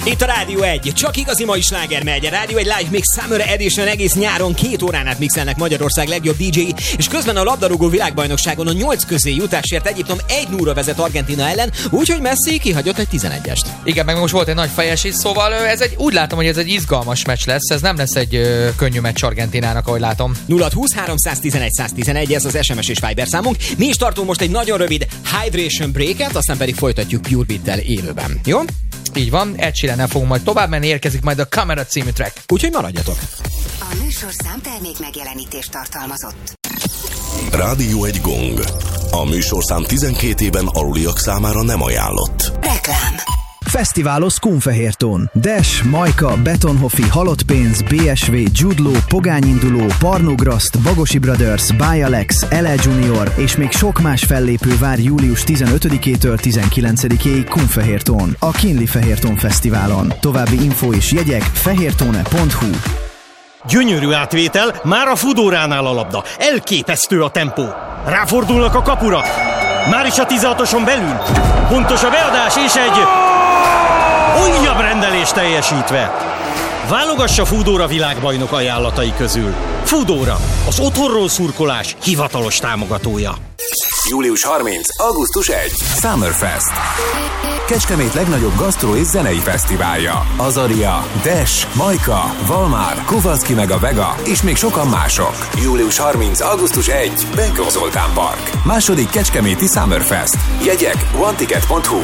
Itt a Rádió 1, csak igazi mai sláger megy. A Rádió 1 Live Mix Summer Edition egész nyáron 2 órán át mixelnek Magyarország legjobb DJ-i, és közben a labdarúgó világbajnokságon a 8 közé jutásért Egyiptom 1-0 vezet Argentína ellen, úgyhogy Messi kihagyott egy 11-est. Igen, meg most volt egy nagy fejes is, szóval úgy látom, hogy ez egy izgalmas meccs lesz, ez nem lesz egy könnyű meccs Argentínának, ahogy látom. 0-20 311 111, ez az SMS és Viber számunk. Mi is tartunk most egy nagyon rövid hydration breaket, aztán pedig folytatjuk Pure Beat-tel élőben. Jó? Így van, Ed Sheerannel fogunk majd tovább menni, érkezik majd a Camera című track. Úgyhogy maradjatok. A műsor számtermék megjelenítést tartalmazott. Rádió 1 gong. A műsorszám 12 éven aluliak számára nem ajánlott. Reklám. Fesztiválos Kunfehértón. Dash, Majka, Betonhofi, Halottpénz, BSV, Judlo, Pogányinduló, Parnograszt, Bagosi Brothers, Bialex, LL Junior és még sok más fellépő vár július 15-től 19-ig Kunfehértón, a Kinli Fehértón Fesztiválon. További info és jegyek fehértone.hu. Gyönyörű átvétel, már a Foodóránál a labda. Elképesztő a tempó. Ráfordulnak a kapura. Már is a 16-oson belül. Pontos a beadás és egy újabb rendelés teljesítve. Válogassa Foodóra világbajnok ajánlatai közül. Foodóra, az otthonról szurkolás hivatalos támogatója. Július 30. augusztus 1. Summerfest. Kecskemét legnagyobb gasztró és zenei fesztiválja. Azaria, Dash, Majka, Valmár, Kovalszki meg a Vega és még sokan mások. Július 30. augusztus 1. Benkó Zoltán Park. Második kecskeméti Summerfest. Jegyek oneticket.hu.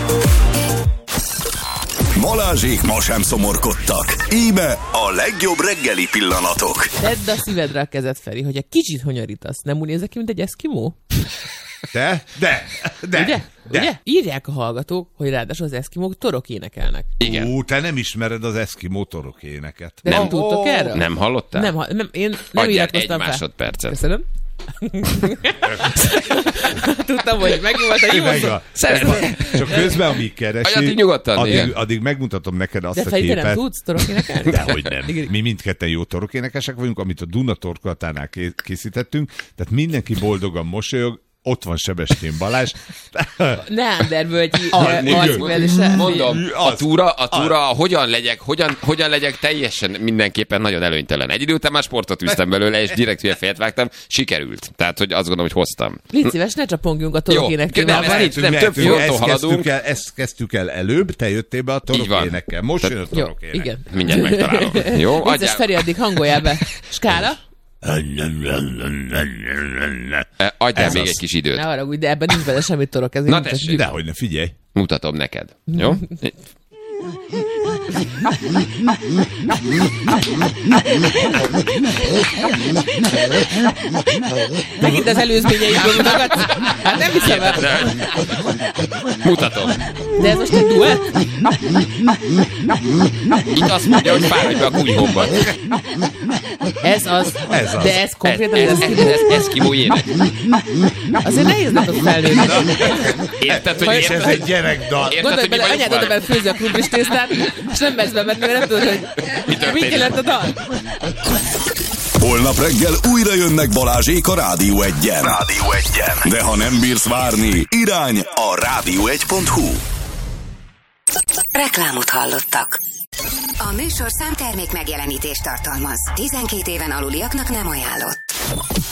Balázsék ma sem szomorkodtak. Íme a legjobb reggeli pillanatok. Tedd a szívedre a kezed, Feri, hogy egy kicsit honyorítasz. Nem úgy nézek ki, mint egy eszkimó? De. Ugye? Írják a hallgatók, hogy ráadásul az eszkimók torok énekelnek. Igen. Te nem ismered az eszkimó torok éneket. Nem tudtok erről? Nem hallottál? Én nem iratkoztam fel. Másodpercet. Köszönöm. Tudtam, hogy megnyúlt a józó. Csak közben, amíg keresi, addig megmutatom neked azt a képet. De nem tudsz torokénekelni? Dehogy nem. Mi mindketten jó torokénekesek vagyunk, amit a Duna torkolatánál készítettünk, tehát mindenki boldogan mosolyog. Ott van Sebestyén Balázs. Neandervölgyi mondom, a túra hogyan legyek teljesen mindenképpen nagyon előnytelen. Egy idő után már sportot üztem belőle, és direkt hülye fejet vágtam, sikerült. Tehát, hogy azt gondolom, hogy hoztam. Légy szíves, ne csapongjunk a torokének témában. Nem, több fronton haladunk. Ezt kezdtük el előbb, te jöttél be a torokénekkel. Most jön a torokének. Igen. Mindjárt megtalálom. Jó, adjál. Feri, addig hangoljál be. Skála? Adjál még egy kis időt. Ne haragudj, de ebben nincs bele semmi torok. Na tessék. Dehogy ne, figyelj. Mutatom neked. Jó? Megint az előzményeiből mutogatsz? Hát nem hiszem el. Mutatom. De ez most egy duett? Itt azt mondja, hogy fáradj be a kunyhóba. Ez az. De ez konkrétan ez eszkimó ének. Azért nehéz neked felnőni. Érted, hogy ez egy gyerekdal. Gondolj bele, anyád oda bele főzi a krumplis tésztát, és nem mersz bemenni, mert nem tudod, hogy mit jelent a dal. Holnap reggel újra jönnek Balázsék a Rádió 1-en. De ha nem bírsz várni, irány a rádió1.hu. Reklámot hallottak. A műsor számtermék megjelenítést tartalmaz. 12 éven aluliaknak nem ajánlott.